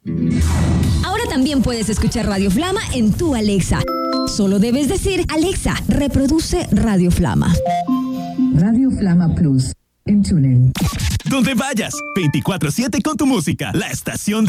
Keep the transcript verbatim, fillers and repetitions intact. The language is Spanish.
Ahora también puedes escuchar Radio Flama en tu Alexa. Solo debes decir, Alexa, reproduce Radio Flama. Radio Flama Plus, en TuneIn. Donde vayas, veinticuatro siete con tu música. La estación